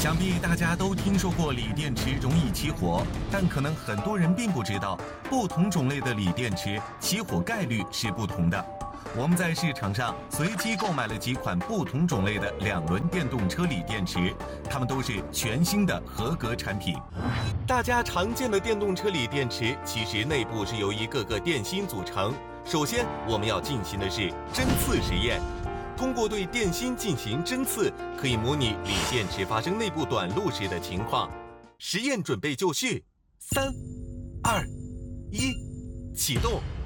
想必大家都听说过锂电池容易起火，但可能很多人并不知道，不同种类的锂电池起火概率是不同的。我们在市场上随机购买了几款不同种类的2轮电动车锂电池，它们都是全新的合格产品。大家常见的电动车锂电池，其实内部是由一个个电芯组成。首先，我们要进行的是针刺实验。通过对电芯进行针刺，可以模拟锂电池发生内部短路时的情况。实验准备就绪，3、2、1，启动。